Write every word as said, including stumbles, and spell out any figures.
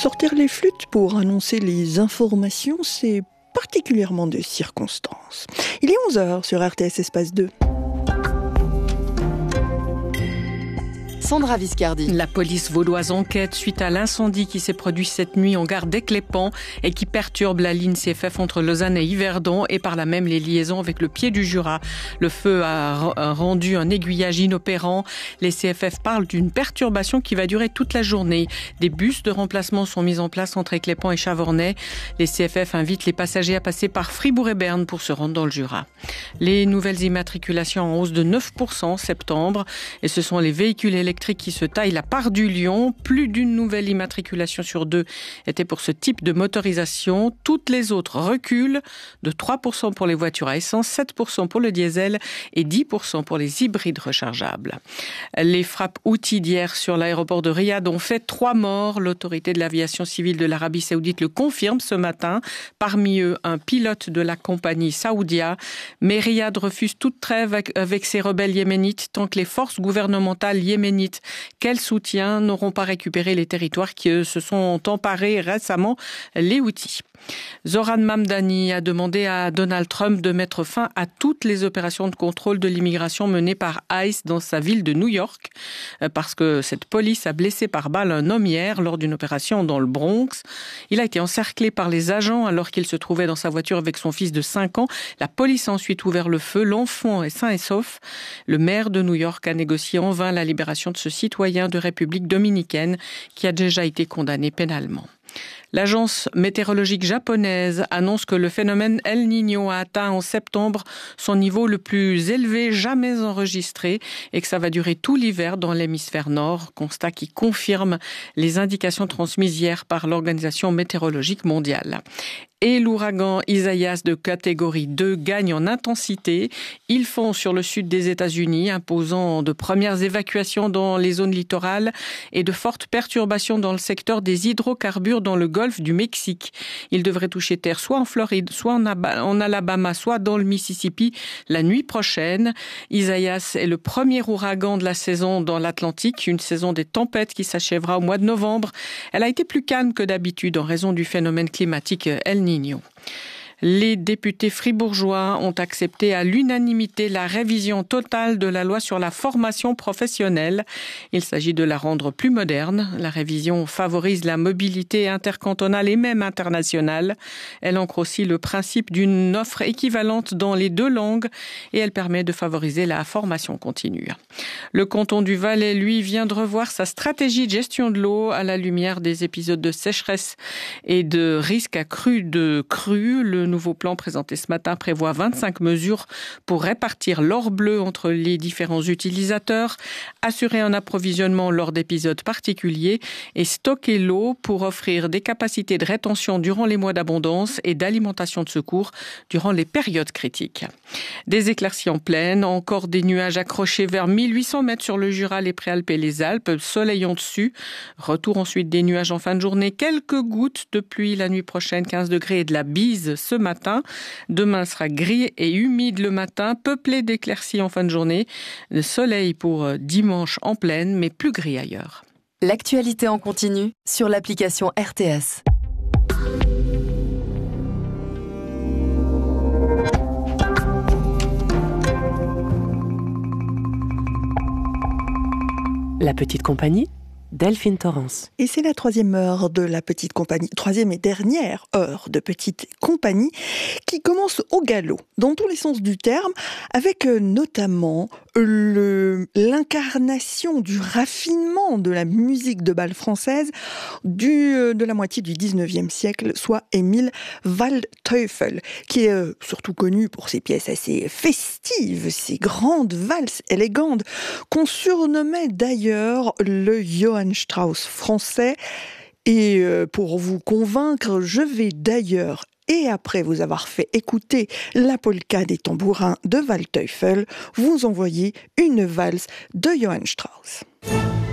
Sortir les flûtes pour annoncer les informations, c'est particulièrement de circonstance. Il est onze heures sur R T S Espace deux. Sandra Viscardi. La police vaudoise enquête suite à l'incendie qui s'est produit cette nuit en gare d'Éclépant et qui perturbe la ligne C F F entre Lausanne et Yverdon et par là même les liaisons avec le pied du Jura. Le feu a rendu un aiguillage inopérant. Les C F F parlent d'une perturbation qui va durer toute la journée. Des bus de remplacement sont mis en place entre Éclépant et Chavornay. Les C F F invitent les passagers à passer par Fribourg et Berne pour se rendre dans le Jura. Les nouvelles immatriculations en hausse de neuf pour cent en septembre et ce sont les véhicules électriques qui se taille la part du lion. Plus d'une nouvelle immatriculation sur deux était pour ce type de motorisation. Toutes les autres reculent de trois pour cent pour les voitures à essence, sept pour cent pour le diesel et dix pour cent pour les hybrides rechargeables. Les frappes outils d'hier sur l'aéroport de Riyad ont fait trois morts. L'autorité de l'aviation civile de l'Arabie Saoudite le confirme ce matin. Parmi eux, un pilote de la compagnie Saoudia. Mais Riyad refuse toute trêve avec, avec ses rebelles yéménites tant que les forces gouvernementales yéménites qu'elles soutiennent n'auront pas récupéré les territoires qui se sont emparés récemment, les Houthis. Zoran Mamdani a demandé à Donald Trump de mettre fin à toutes les opérations de contrôle de l'immigration menées par ICE dans sa ville de New York, parce que cette police a blessé par balle un homme hier lors d'une opération dans le Bronx. Il a été encerclé par les agents alors qu'il se trouvait dans sa voiture avec son fils de cinq ans. La police a ensuite ouvert le feu. L'enfant est sain et sauf. Le maire de New York a négocié en vain la libération de ce citoyen de République dominicaine qui a déjà été condamné pénalement. L'agence météorologique japonaise annonce que le phénomène El Niño a atteint en septembre son niveau le plus élevé jamais enregistré et que ça va durer tout l'hiver dans l'hémisphère nord, constat qui confirme les indications transmises hier par l'Organisation météorologique mondiale. Et l'ouragan Isaias de catégorie deux gagne en intensité. Il fond sur le sud des États-Unis, imposant de premières évacuations dans les zones littorales et de fortes perturbations dans le secteur des hydrocarbures dans le golfe du Mexique. Il devrait toucher terre soit en Floride, soit en, Ab- en Alabama, soit dans le Mississippi la nuit prochaine. Isaias est le premier ouragan de la saison dans l'Atlantique, une saison des tempêtes qui s'achèvera au mois de novembre. Elle a été plus calme que d'habitude en raison du phénomène climatique El Niño. Les députés fribourgeois ont accepté à l'unanimité la révision totale de la loi sur la formation professionnelle. Il s'agit de la rendre plus moderne. La révision favorise la mobilité intercantonale et même internationale. Elle ancre aussi le principe d'une offre équivalente dans les deux langues et elle permet de favoriser la formation continue. Le canton du Valais, lui, vient de revoir sa stratégie de gestion de l'eau à la lumière des épisodes de sécheresse et de risques accrus de crues. Le nouveau plan présenté ce matin prévoit vingt-cinq mesures pour répartir l'or bleu entre les différents utilisateurs, assurer un approvisionnement lors d'épisodes particuliers et stocker l'eau pour offrir des capacités de rétention durant les mois d'abondance et d'alimentation de secours durant les périodes critiques. Des éclaircies en plaine, encore des nuages accrochés vers mille huit cents mètres sur le Jura, les Préalpes et les Alpes, soleil en dessus. Retour ensuite des nuages en fin de journée, quelques gouttes de pluie la nuit prochaine, quinze degrés et de la bise ce matin. Demain sera gris et humide le matin, peuplé d'éclaircies en fin de journée. Le soleil pour dimanche en plaine, mais plus gris ailleurs. L'actualité en continu sur l'application R T S. La petite compagnie, Delphine Torrance. Et c'est la troisième heure de la petite compagnie, troisième et dernière heure de petite compagnie qui commence au galop, dans tous les sens du terme, avec notamment le, l'incarnation du raffinement de la musique de bal française du, de la moitié du dix-neuvième siècle, soit Émile Waldteufel, qui est surtout connu pour ses pièces assez festives, ses grandes valses élégantes, qu'on surnommait d'ailleurs le Johann Strauss français. Et pour vous convaincre, je vais d'ailleurs, et après vous avoir fait écouter la polka des tambourins de Waldteufel, vous envoyer une valse de Johann Strauss.